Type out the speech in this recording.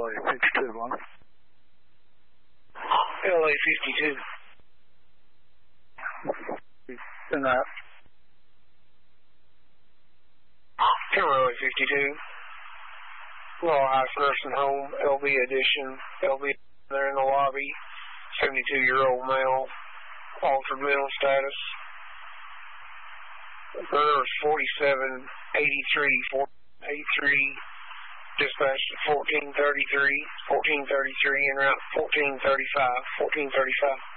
LA 52 1. LA 52. And that. LA 52. Law House Nursing Home, LB Edition. LB there in the lobby. 72-year-old male. Altered mental status. There was 4783. 483. Dispatched at 1433. 1433 en route 1435. 1435.